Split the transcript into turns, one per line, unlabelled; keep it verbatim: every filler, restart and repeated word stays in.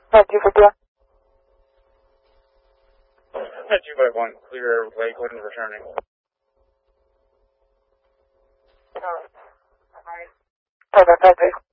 At two fifty-one.
At two by one, clear Lakewood and returning.
Alright. Alright, bye, bye.